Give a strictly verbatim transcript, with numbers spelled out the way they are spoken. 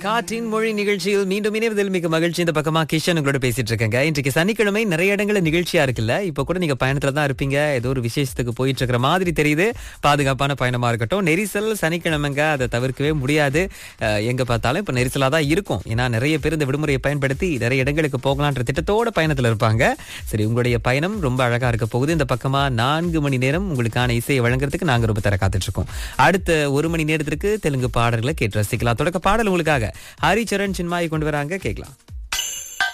காற்றின் மொழி நிகழ்ச்சியில் மீண்டும் இணைவதில் மிக மகிழ்ச்சி. இந்த பக்கமா கிஷன் உங்களோட பேசிட்டு இருக்கேங்க. இன்றைக்கு சனிக்கிழமை நிறைய இடங்கள்ல நிகழ்ச்சியா இருக்குல்ல. இப்ப கூட நீங்க பயணத்துல தான் இருப்பீங்க, ஏதோ ஒரு விசேஷத்துக்கு போயிட்டு இருக்கிற மாதிரி தெரியுது. பாதுகாப்பான பயணமா இருக்கட்டும். நெரிசல் சனிக்கிழமைங்க, அதை தவிர்க்கவே முடியாது. அஹ், எங்க பார்த்தாலும் இப்ப நெரிசலா தான் இருக்கும். ஏன்னா நிறைய பேர் இந்த விடுமுறையை பயன்படுத்தி நிறைய இடங்களுக்கு போகலான்ற திட்டத்தோட பயணத்துல இருப்பாங்க. சரி, உங்களுடைய பயணம் ரொம்ப அழகா இருக்க போகுது. இந்த பக்கமா நான்கு மணி நேரம் உங்களுக்கான இசையை வழங்குறதுக்கு நாங்க ரொம்ப தர காத்துட்டு இருக்கோம். அடுத்த ஒரு மணி நேரத்திற்கு தெலுங்கு பாடல்களை கேட்டு ரசிக்கலாம். தொடக்க பாடல் உங்களுக்காக ஹரிச்சரண் சின்மாயை கொண்டு வராங்க, கேட்கலாம்.